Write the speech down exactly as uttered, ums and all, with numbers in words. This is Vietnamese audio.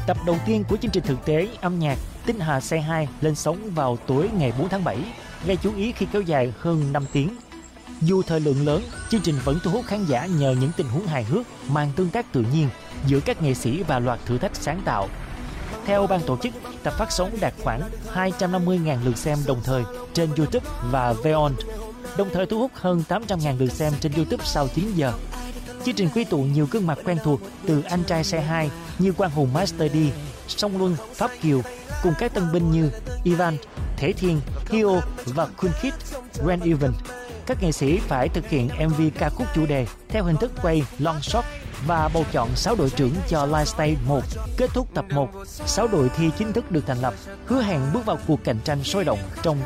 Tập đầu tiên của chương trình thực tế âm nhạc Tinh Hà Say Hi lên sóng vào tối ngày bốn tháng bảy, gây chú ý khi kéo dài hơn năm tiếng. Dù thời lượng lớn, chương trình vẫn thu hút khán giả nhờ những tình huống hài hước, mang tương tác tự nhiên giữa các nghệ sĩ và loạt thử thách sáng tạo. Theo ban tổ chức, tập phát sóng đạt khoảng hai trăm năm mươi nghìn lượt xem đồng thời trên YouTube và Veon, đồng thời thu hút hơn tám trăm nghìn lượt xem trên YouTube sau chín giờ. Chương trình quy tụ nhiều gương mặt quen thuộc từ Anh Trai Say Hi như Quang Hùng Master D, Song Luân, Pháp Kiều, cùng các tân binh như Ivan, Thể Thiên, Hio và Kun Kid, Ren Even. Các nghệ sĩ phải thực hiện em vê ca khúc chủ đề theo hình thức quay long shot và bầu chọn sáu đội trưởng cho Live Stage một. Kết thúc tập một, sáu đội thi chính thức được thành lập, hứa hẹn bước vào cuộc cạnh tranh sôi động trong